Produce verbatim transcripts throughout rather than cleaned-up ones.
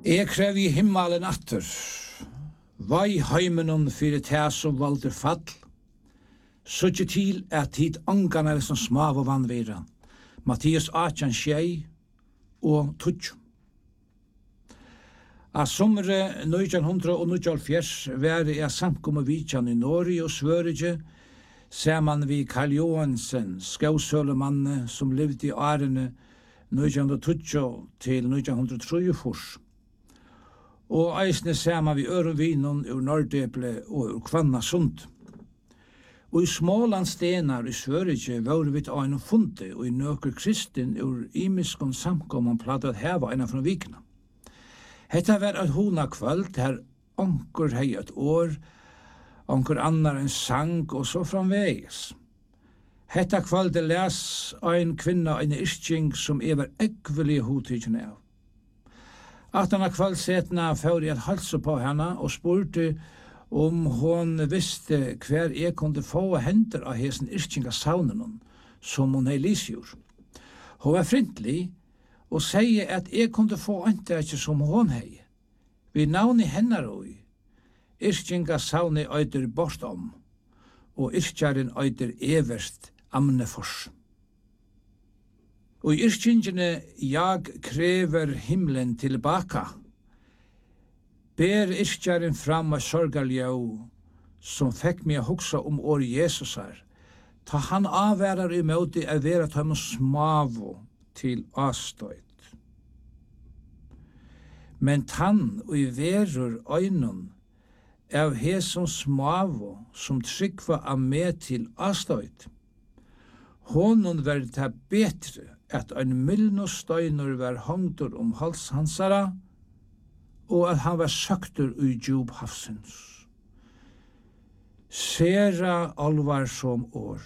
Jeg krev i himmelen atter, vai heimenon fyrir tæ som valder fall, suttje til at tid angan er som smav og vannvira, Mattias atjan tjei og tutju. A somre nítjan hundrað og níggjuoghálvfjerðs væri jeg samkommu vitjan i Norge og Svørige, saman vi Karl Johansen, skaussølemanne som levde i årene nítjan hundrað og tíggju til nítjan hundrað og trýogfýrs. Og eisne saman vi ørum vinon ur Nordeple og ur Hvannasund. Og i Smålandstenar i Svørige var vi til ein funde og i nøkker kristin ur imiskon samkomman platt at heva enn fra vikna. Hetta var at hona kvöld her onkur hei et år, onkur annar en sang og så framvegis. Hetta kvöld les ein kvinna en yrking som er ekvelig hotidjen av. At denne kvöldsetna fyrir jeg halsa på henne og spurte om hon visste hver jeg kunne få hender av hesen yrkinga saunen som hon hei lisjur. Hon var frintlig og sier at jeg kunne få hender ikke som hon hei. Vi navni hennar og yrkinga sauni øyder bortom og yrkjaren øyder everst amnefors. Og i yrkingene jag krever himlen tilbaka, ber yrkjaren fram av sorgaljau som fekk meg å hugsa om år Jesusar, ta han avværar i møte av vera tøyma smavo til avstøyt. Men tann og i verur øynun av hesom smavo som tryggva av med til avstøyt, honon var det betre at ein mylno støynur var hongtur om hals hansara, og at han var søktur ui djup havsins. Sera alvar som år.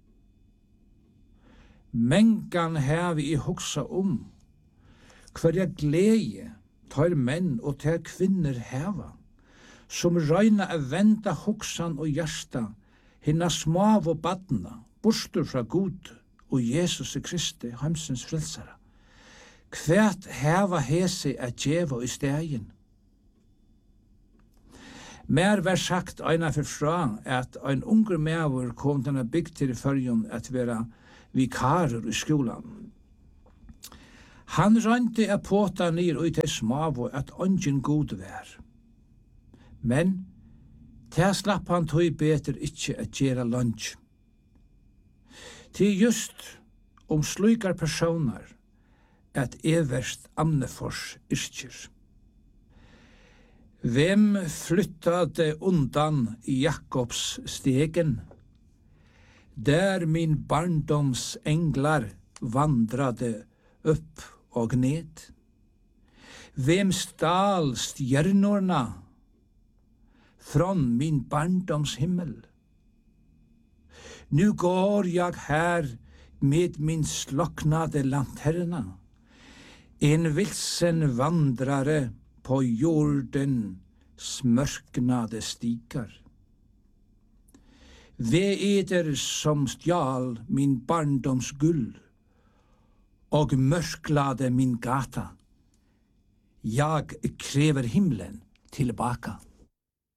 Mengan hevi i hugsa om, hverja glede tar menn og tar kvinner heva, som røyna av venda hugsan og hjärsta, hinna smav og badna, borstur fra god og Jesus Kristi, heimsins frelsara. Kvært heva hesi at djeva i stegin. Mer var sagt eina for fra at ein unger mever kom denne bygd til i fyrjun at vera vikarer i skolan. Han rønte a påta nir ut til smavo at ongin god vær. Men ta slapp han tog beter ikkje at gjera lunch. Til just om slukar personar at everst amnefors yrkir. Hvem flyttade undan i Jakobs stegen? Der min barndoms englar vandrade upp og ned. Hvem stal stjärnorna från min barndoms himmel? Nu går jag här med min slocknade lanterna, en vilsen vandrare på jorden smörknade stigar. Ve eder som stjal min barndoms gull och mörklade min gata. Jag kräver himlen tillbaka.